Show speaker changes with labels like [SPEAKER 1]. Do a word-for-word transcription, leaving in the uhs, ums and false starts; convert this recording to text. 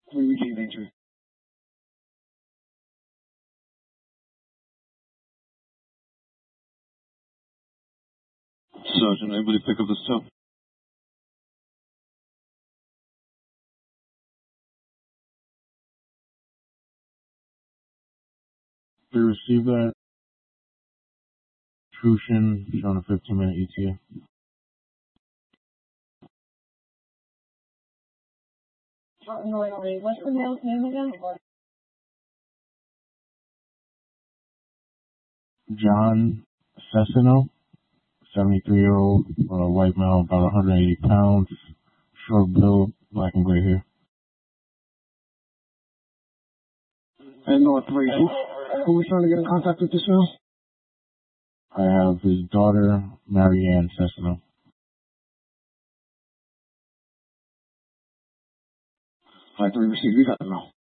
[SPEAKER 1] Three received injury.
[SPEAKER 2] Sergeant, anybody pick up the cell?
[SPEAKER 3] We received that. Trushin, showing a fifteen minute E T A.
[SPEAKER 4] What's the male's name again?
[SPEAKER 3] John Cessino, seventy-three year old, uh, white male, about one hundred eighty pounds, short build, black and gray hair.
[SPEAKER 1] And North three. Who, who was trying to get in contact with this man?
[SPEAKER 3] I have his daughter, Marianne Cessino.
[SPEAKER 1] Five three received. We got to know.